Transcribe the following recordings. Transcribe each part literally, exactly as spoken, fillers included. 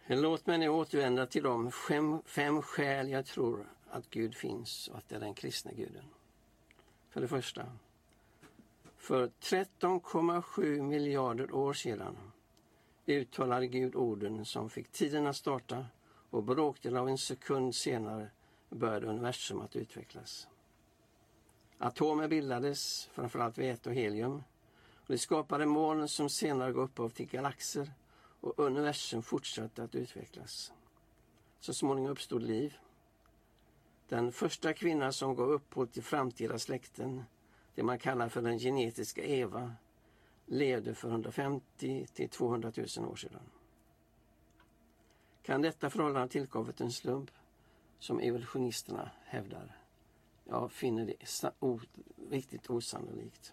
Låt mig nu återvända till de fem, fem skäl jag tror att Gud finns och att det är den kristna guden. För det första, för tretton komma sju miljarder år sedan uttalade Gud orden som fick tiden att starta, och bråkdel av en sekund senare började universum att utvecklas. Atomer bildades, framförallt väte och helium, och det skapade moln som senare gav upphov till galaxer, och universum fortsatte att utvecklas. Så småningom uppstod liv. Den första kvinnan som gav upphov till framtida släkten, det man kallar för den genetiska Eva, levde för hundrafemtio till tvåhundratusen år sedan. Kan detta förhållande tillkommit en slump, som evolutionisterna hävdar? Jag finner det riktigt osannolikt.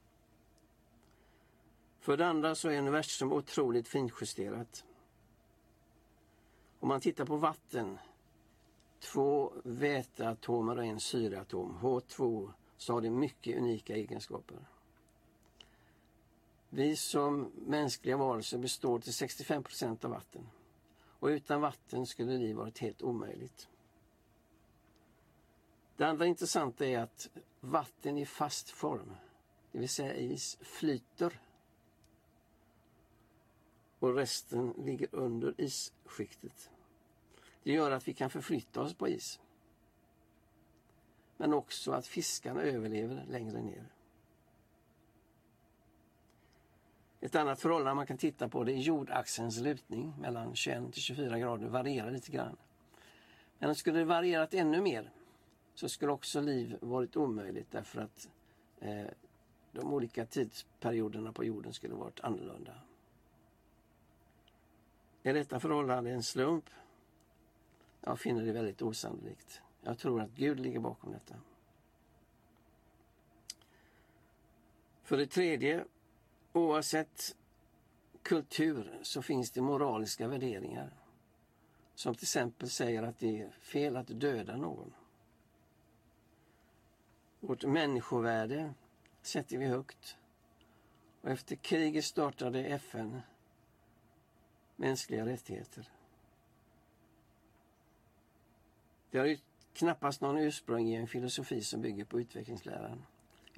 För det andra så är universum otroligt finjusterat. Om man tittar på vatten, två väteatomer och en syreatom, H två, så har det mycket unika egenskaper. Vi som mänskliga varelser består till sextiofem procent av vatten, och utan vatten skulle liv varit helt omöjligt. Det andra intressanta är att vatten i fast form, det vill säga is, flyter, och resten ligger under isskiktet. Det gör att vi kan förflytta oss på is, men också att fiskarna överlever längre ner. Ett annat förhållande man kan titta på, det är jordaxelns lutning mellan tjugoen till tjugofyra grader, varierar lite grann. Men skulle det varierat ännu mer, så skulle också liv varit omöjligt, därför att eh, de olika tidsperioderna på jorden skulle varit annorlunda. Är detta förhållande en slump? Jag finner det väldigt osannolikt. Jag tror att Gud ligger bakom detta. För det tredje, oavsett kultur så finns det moraliska värderingar, som till exempel säger att det är fel att döda någon. Vårt människovärde sätter vi högt, och efter kriget startade F N mänskliga rättigheter. Det har ju knappast någon ursprung i en filosofi som bygger på utvecklingsläran.